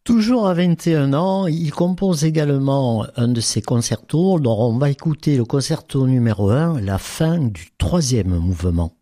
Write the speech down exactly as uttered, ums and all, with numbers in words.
Toujours à vingt et un ans, il compose également un de ses concertos, dont on va écouter le concerto numéro un, la fin du troisième mouvement.